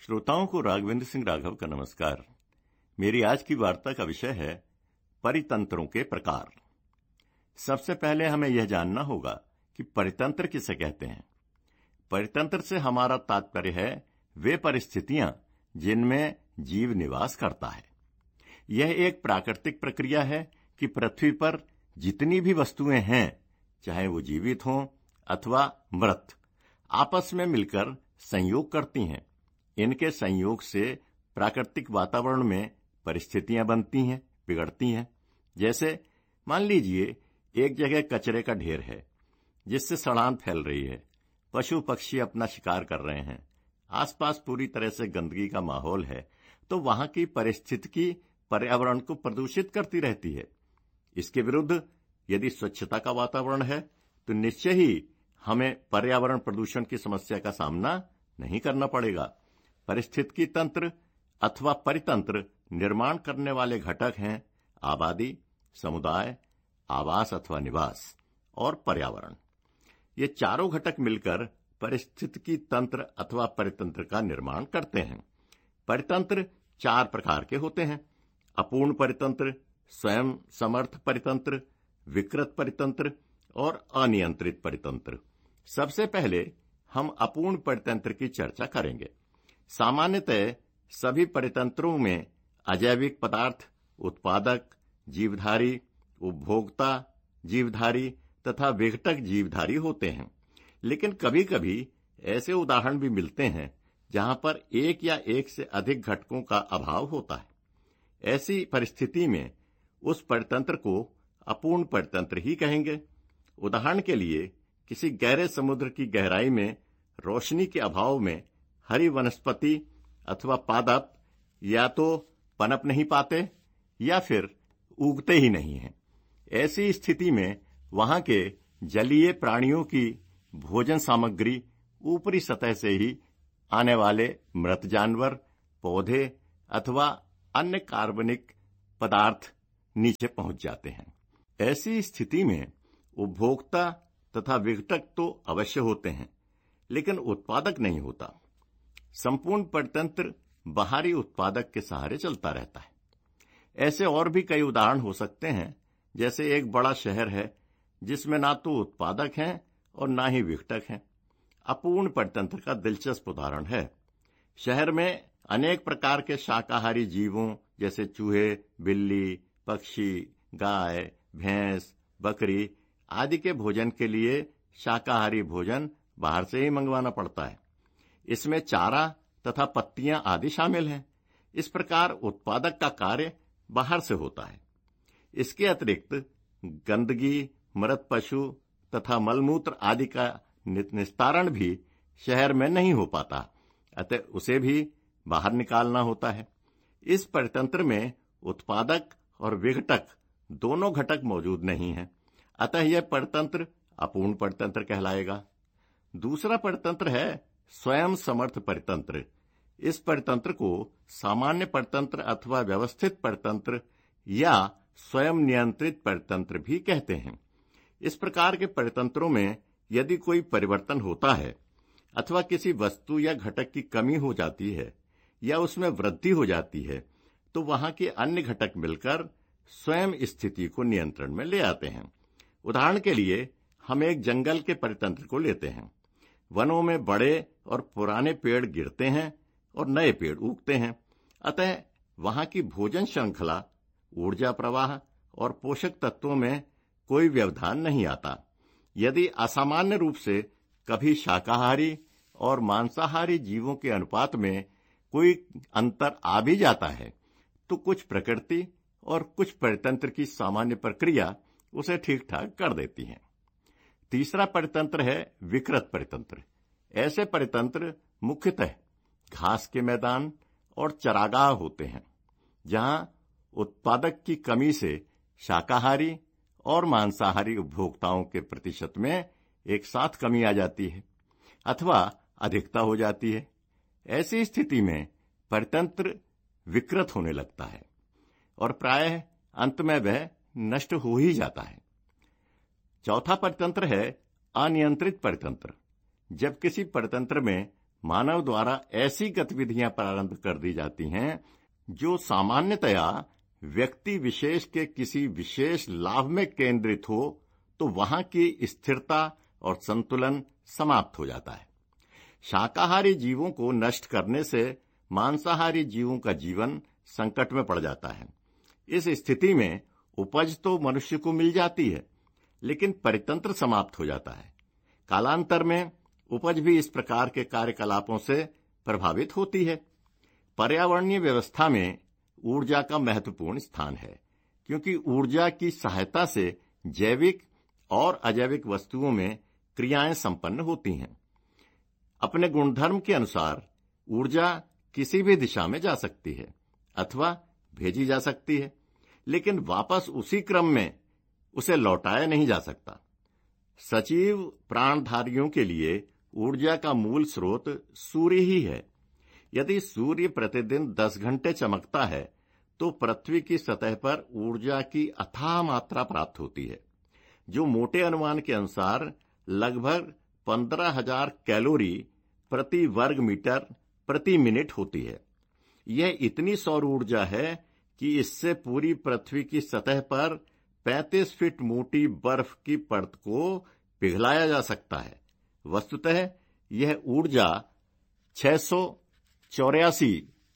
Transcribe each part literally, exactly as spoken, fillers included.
श्रोताओं को राघवेंद्र सिंह राघव का नमस्कार। मेरी आज की वार्ता का विषय है परितंत्रों के प्रकार। सबसे पहले हमें यह जानना होगा कि परितंत्र किसे कहते हैं। परितंत्र से हमारा तात्पर्य है वे परिस्थितियां जिनमें जीव निवास करता है। यह एक प्राकृतिक प्रक्रिया है कि पृथ्वी पर जितनी भी वस्तुएं हैं, चाहे वो जीवित हों अथवा मृत, आपस में मिलकर संयोग करती हैं। इनके संयोग से प्राकृतिक वातावरण में परिस्थितियां बनती हैं, बिगड़ती हैं। जैसे मान लीजिए एक जगह कचरे का ढेर है जिससे सड़ांध फैल रही है, पशु पक्षी अपना शिकार कर रहे हैं, आसपास पूरी तरह से गंदगी का माहौल है, तो वहां की परिस्थिति पर्यावरण को प्रदूषित करती रहती है। इसके विरुद्ध यदि स्वच्छता का वातावरण है तो निश्चय ही हमें पर्यावरण प्रदूषण की समस्या का सामना नहीं करना पड़ेगा। परिस्थितिकी तंत्र अथवा परितंत्र निर्माण करने वाले घटक हैं आबादी, समुदाय, आवास अथवा निवास और पर्यावरण। ये चारों घटक मिलकर परिस्थितिकी तंत्र अथवा परितंत्र का निर्माण करते हैं। परितंत्र चार प्रकार के होते हैं: अपूर्ण परितंत्र, स्वयं समर्थ परितंत्र, विकृत परितंत्र और अनियंत्रित परितंत्र। सबसे पहले हम अपूर्ण परितंत्र की चर्चा करेंगे। सामान्यतः सभी परितंत्रों में अजैविक पदार्थ, उत्पादक, जीवधारी, उपभोक्ता, जीवधारी तथा विघटक जीवधारी होते हैं। लेकिन कभी-कभी ऐसे उदाहरण भी मिलते हैं जहां पर एक या एक से अधिक घटकों का अभाव होता है। ऐसी परिस्थिति में उस परितंत्र को अपूर्ण परितंत्र ही कहेंगे। उदाहरण के लिए किसी गहरे समुद्र की गहराई में रोशनी के अभाव में हरी वनस्पति अथवा पादप या तो पनप नहीं पाते या फिर उगते ही नहीं हैं। ऐसी स्थिति में वहां के जलीय प्राणियों की भोजन सामग्री ऊपरी सतह से ही आने वाले मृत जानवर, पौधे अथवा अन्य कार्बनिक पदार्थ नीचे पहुंच जाते हैं। ऐसी स्थिति में उपभोक्ता तथा विघटक तो अवश्य होते हैं, लेकिन उत्पादक नहीं होता। संपूर्ण परितंत्र बाहरी उत्पादक के सहारे चलता रहता है। ऐसे और भी कई उदाहरण हो सकते हैं। जैसे एक बड़ा शहर है जिसमें ना तो उत्पादक हैं और ना ही विघटक हैं। अपूर्ण परितंत्र का दिलचस्प उदाहरण है। शहर में अनेक प्रकार के शाकाहारी जीवों जैसे चूहे, बिल्ली, पक्षी, गाय, भैंस, बकरी आदि के भोजन के लिए शाकाहारी भोजन बाहर से ही मंगवाना पड़ता है। इसमें चारा तथा पत्तियां आदि शामिल हैं। इस प्रकार उत्पादक का कार्य बाहर से होता है। इसके अतिरिक्त गंदगी, मृत पशु तथा मलमूत्र आदि का निस्तारण भी शहर में नहीं हो पाता, अतः उसे भी बाहर निकालना होता है। इस परितंत्र में उत्पादक और विघटक दोनों घटक मौजूद नहीं हैं, अतः यह परितंत्र अपूर्ण परितंत्र कहलाएगा। दूसरा परितंत्र है स्वयं समर्थ परितंत्र। इस परितंत्र को सामान्य परितंत्र अथवा व्यवस्थित परितंत्र या स्वयं नियंत्रित परितंत्र भी कहते हैं। इस प्रकार के परितंत्रों में यदि कोई परिवर्तन होता है अथवा किसी वस्तु या घटक की कमी हो जाती है या उसमें वृद्धि हो जाती है, तो वहां के अन्य घटक मिलकर स्वयं स्थिति को नियंत्रण में ले आते हैं। उदाहरण के लिए हम एक जंगल के परितंत्र को लेते हैं। वनों में बड़े और पुराने पेड़ गिरते हैं और नए पेड़ उगते हैं, अतः वहां की भोजन श्रृंखला, ऊर्जा प्रवाह और पोषक तत्वों में कोई व्यवधान नहीं आता। यदि असामान्य रूप से कभी शाकाहारी और मांसाहारी जीवों के अनुपात में कोई अंतर आ भी जाता है, तो कुछ प्रकृति और कुछ परितंत्र की सामान्य प्रक्रिया उसे ठीक ठाक कर देती है। तीसरा परितंत्र है विकृत परितंत्र। ऐसे परितंत्र मुख्यतः घास के मैदान और चरागाह होते हैं, जहां उत्पादक की कमी से शाकाहारी और मांसाहारी उपभोक्ताओं के प्रतिशत में एक साथ कमी आ जाती है अथवा अधिकता हो जाती है। ऐसी स्थिति में परितंत्र विकृत होने लगता है और प्रायः अंत में वह नष्ट हो ही जाता है। चौथा परितंत्र है अनियंत्रित परितंत्र। जब किसी परितंत्र में मानव द्वारा ऐसी गतिविधियां प्रारंभ कर दी जाती हैं जो सामान्यतया व्यक्ति विशेष के किसी विशेष लाभ में केंद्रित हो, तो वहां की स्थिरता और संतुलन समाप्त हो जाता है। शाकाहारी जीवों को नष्ट करने से मांसाहारी जीवों का जीवन संकट में पड़ जाता है। इस स्थिति में उपज तो मनुष्य को मिल जाती है, लेकिन परितंत्र समाप्त हो जाता है। कालांतर में उपज भी इस प्रकार के कार्यकलापों से प्रभावित होती है। पर्यावरणीय व्यवस्था में ऊर्जा का महत्वपूर्ण स्थान है, क्योंकि ऊर्जा की सहायता से जैविक और अजैविक वस्तुओं में क्रियाएं संपन्न होती हैं। अपने गुणधर्म के अनुसार ऊर्जा किसी भी दिशा में जा सकती है अथवा भेजी जा सकती है, लेकिन वापस उसी क्रम में उसे लौटाया नहीं जा सकता। सजीव प्राणधारियों के लिए ऊर्जा का मूल स्रोत सूर्य ही है। यदि सूर्य प्रतिदिन दस घंटे चमकता है तो पृथ्वी की सतह पर ऊर्जा की अथाह मात्रा प्राप्त होती है, जो मोटे अनुमान के अनुसार लगभग पंद्रह हजार कैलोरी प्रति वर्ग मीटर प्रति मिनट होती है। यह इतनी सौर ऊर्जा है कि इससे पूरी पृथ्वी की सतह पर पैंतीस फीट मोटी बर्फ की परत को पिघलाया जा सकता है। वस्तुतः यह ऊर्जा छह सौ चौरासी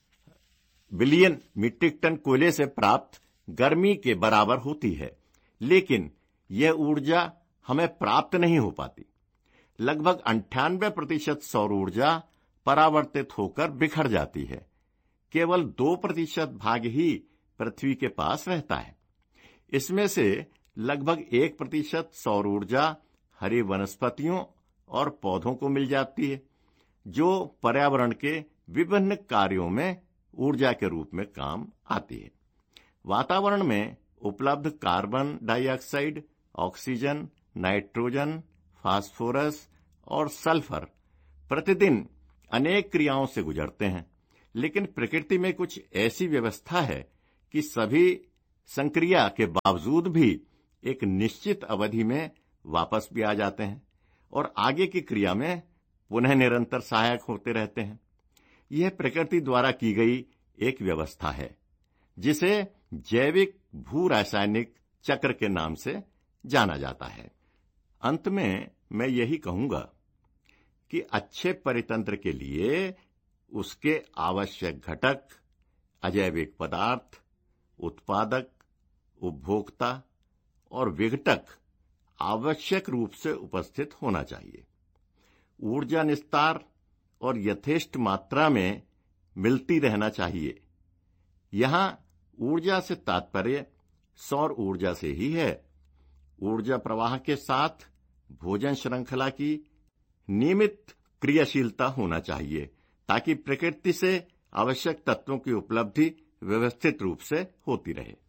बिलियन मीट्रिक टन कोयले से प्राप्त गर्मी के बराबर होती है, लेकिन यह ऊर्जा हमें प्राप्त नहीं हो पाती। लगभग अंठानवे प्रतिशत सौर ऊर्जा परावर्तित होकर बिखर जाती है। केवल दो प्रतिशत भाग ही पृथ्वी के पास रहता है। इसमें से लगभग एक प्रतिशत सौर ऊर्जा हरी वनस्पतियों और पौधों को मिल जाती है, जो पर्यावरण के विभिन्न कार्यों में ऊर्जा के रूप में काम आती है। वातावरण में उपलब्ध carbon dioxide, oxygen, nitrogen, phosphorus और सल्फर प्रतिदिन अनेक क्रियाओं से गुजरते हैं, लेकिन प्रकृति में कुछ ऐसी व्यवस्था है कि सभी संक्रिया के बावजूद भी एक निश्चित अवधि में वापस भी आ जाते हैं और आगे की क्रिया में पुनः निरंतर सहायक होते रहते हैं। यह प्रकृति द्वारा की गई एक व्यवस्था है, जिसे जैविक भू रासायनिक चक्र के नाम से जाना जाता है। अंत में मैं यही कहूंगा कि अच्छे परितंत्र के लिए उसके आवश्यक घटक, अजैविक पदार्थ, उत्पादक, उपभोक्ता और विघटक आवश्यक रूप से उपस्थित होना चाहिए। ऊर्जा निस्तार और यथेष्ट मात्रा में मिलती रहना चाहिए। यहां ऊर्जा से तात्पर्य सौर ऊर्जा से ही है। ऊर्जा प्रवाह के साथ भोजन श्रृंखला की नियमित क्रियाशीलता होना चाहिए, ताकि प्रकृति से आवश्यक तत्वों की उपलब्धि व्यवस्थित रूप से होती रहे।